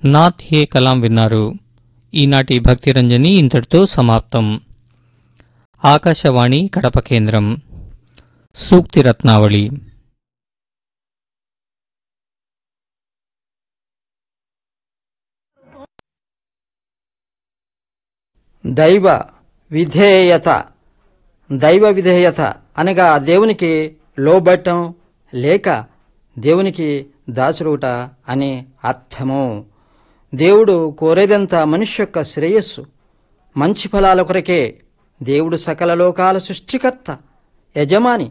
నాథ్ హే కలాం విన్నారు. ఈనాటి భక్తిరంజని ఇంతటితో సమాప్తం. ఆకాశవాణి కడప కేంద్రం. సూక్తి రత్నావళి. దైవ విధేయత. దైవ విధేయత అనగా దేవునికి లోబట్టం లేక దేవునికి దాసుడుట అని అర్థము. దేవుడు కోరేదంతా మనిషి యొక్క శ్రేయస్సు, మంచి ఫలాల కొరకే. దేవుడు సకల లోకాల సృష్టికర్త, యజమాని,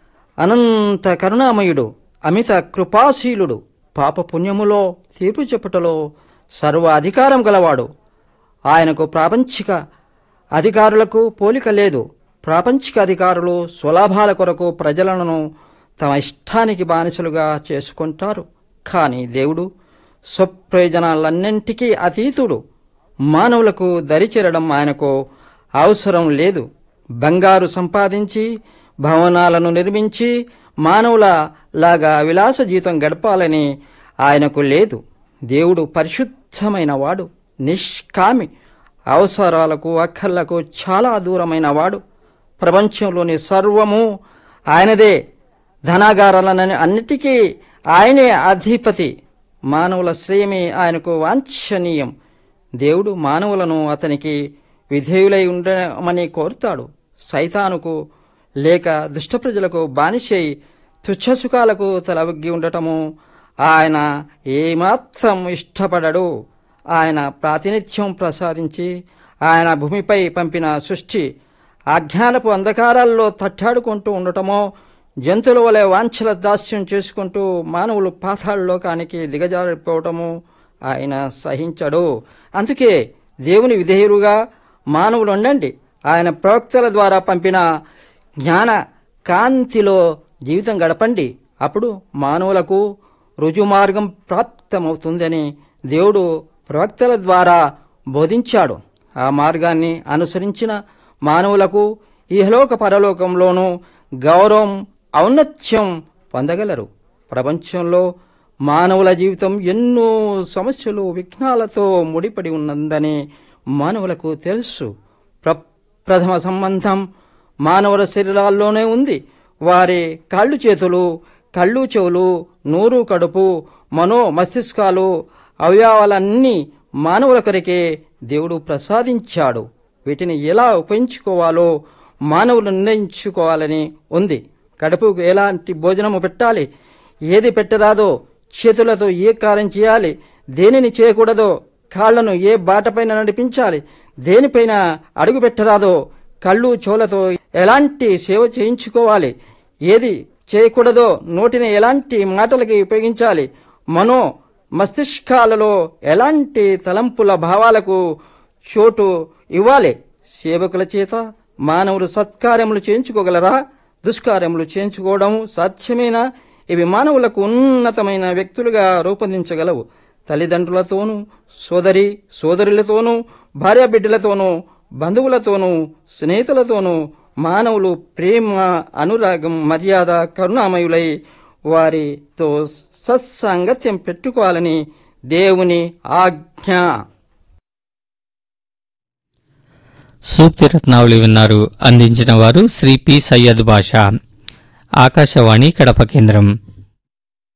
అనంత కరుణామయుడు, అమిత కృపాశీలుడు, పాపపుణ్యములో తీర్పు చెప్పుటలో సర్వ అధికారం గలవాడు. ఆయనకు ప్రాపంచిక అధికారులకు పోలిక లేదు. ప్రాపంచిక అధికారులు స్వలాభాల కొరకు ప్రజలను తమ ఇష్టానికి బానిసలుగా చేసుకుంటారు. కానీ దేవుడు స్వప్రయోజనాలన్నింటికీ అతీతుడు. మానవులకు దరిచేరడం ఆయనకు అవసరం లేదు. బంగారు సంపాదించి భవనాలను నిర్మించి మానవుల లాగా విలాస జీవితం గడపాలని ఆయనకు లేదు. దేవుడు పరిశుద్ధమైన వాడు, నిష్కామి, అవసరాలకు అక్కర్లకు చాలా దూరమైన వాడు. ప్రపంచంలోని సర్వము ఆయనదే. ధనాగారాలన్నీ అన్నిటికీ ఆయనే అధిపతి. మానవుల శ్రేయమే ఆయనకు వాంఛనీయం. దేవుడు మానవులను అతనికి విధేయులై ఉండమని కోరుతాడు. సైతానుకు లేక దుష్ట ప్రజలకు బానిసై తుచ్చసుఖాలకు తలవగ్గి ఉండటము ఆయన ఏమాత్రం ఇష్టపడడు. ఆయన ప్రాతినిధ్యం ప్రసాదించి ఆయన భూమిపై పంపిన సృష్టి అజ్ఞానపు అంధకారాల్లో తట్టాడుకుంటూ ఉండటమో, జంతువుల వలె వాంఛల దాస్యం చేసుకుంటూ మానవులు పాతాళలోకానికి దిగజారిపోవటము ఆయన సహించడు. అందుకే దేవుని విధేయులుగా మానవులు ఉండండి. ఆయన ప్రవక్తల ద్వారా పంపిన జ్ఞాన కాంతిలో జీవితం గడపండి. అప్పుడు మానవులకు రుజుమార్గం ప్రాప్తమవుతుందని దేవుడు ప్రవక్తల ద్వారా బోధించాడు. ఆ మార్గాన్ని అనుసరించిన మానవులకు ఇహలోక పరలోకంలోనూ గౌరవం, ఔన్నత్యం పొందగలరు. ప్రపంచంలో మానవుల జీవితం ఎన్నో సమస్యలు, విఘ్నాలతో ముడిపడి ఉన్నదని మానవులకు తెలుసు. ప్రథమ సంబంధం మానవుల శరీరాల్లోనే ఉంది. వారి కాళ్ళు చేతులు, కళ్ళు చెవులు, నోరు కడుపు, మనో మస్తిష్కాలు, అవయవాలన్నీ మానవుల కొరకే దేవుడు ప్రసాదించాడు. వీటిని ఎలా ఉపయోగించుకోవాలో మానవులు నిర్ణయించుకోవాలని ఉంది. కడుపుకు ఎలాంటి భోజనము పెట్టాలి, ఏది పెట్టరాదో, చేతులతో ఏ కార్యం చేయాలి, దేనిని చేయకూడదో, కాళ్లను ఏ బాటపైన నడిపించాలి, దేనిపైన అడుగు పెట్టరాదో, కళ్ళు చెవులతో ఎలాంటి సేవ చేయించుకోవాలి, ఏది చేయకూడదో, నోటిని ఎలాంటి మాటలకి ఉపయోగించాలి, మనో మస్తిష్కాలలో ఎలాంటి తలంపుల భావాలకు చోటు ఇవ్వాలి. సేవకుల చేత మానవులు సత్కార్యములు చేయించుకోగలరా? దుష్కార్యములు చేయించుకోవడం సాధ్యమేనా? ఇవి మానవులకు ఉన్నతమైన వ్యక్తులుగా రూపొందించగలవు. తల్లిదండ్రులతోనూ, సోదరులతోనూ, భార్యాబిడ్డలతోనూ, బంధువులతోనూ, స్నేహితులతోనూ మానవులు ప్రేమ, అనురాగం, మర్యాద, కరుణామయులై వారితో సత్సాంగత్యం పెట్టుకోవాలని దేవుని ఆజ్ఞ. సూక్తి రత్నావళి విన్నారు. అందించిన వారు శ్రీ పి సయ్యద్ బాషా. ఆకాశవాణి కడప కేంద్రం.